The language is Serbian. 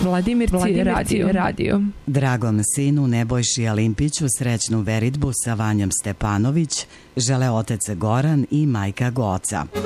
Vladimirci radio. Dragom sinu Nebojši Alimpiću srećnu veritbu sa Vanjom Stepanović žele otac Goran i majka Goca.